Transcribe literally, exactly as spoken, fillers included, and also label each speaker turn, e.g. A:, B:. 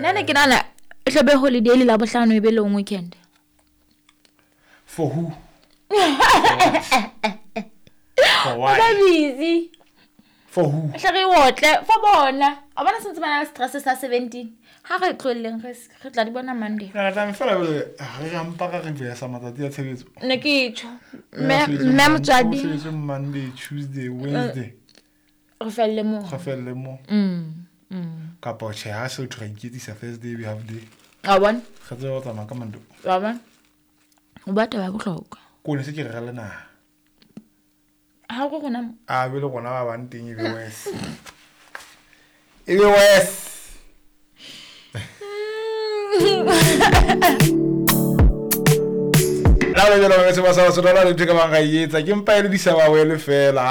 A: nna ke nana e tlobe holiday le la bohlano e be long weekend
B: for who for why
A: ba busy
B: for who
A: hlare wotle for bona a bona sentse bana stress sa seventeen ha re tloleng re re tla di bona Monday
B: la ta me fela le re rampa ka re vea sa matsatsi a tshebetso
A: ne ke tjho me me motswadi
B: Monday Tuesday Wednesday
A: re felle mo
B: re felle mo
A: mm mm
B: ka po che ha so try iketisa Thursday we have day
A: a bona
B: ga tse o tsama ka mando
A: a bona o bata ba bohlokwa
B: ko ne se ke re lena
A: ha go gona
B: a be le gona ba bang teng e be wes e be wes la le le se ba sa so la le tsheka ba ga yetsa ke mpa ile di sa ba wele fela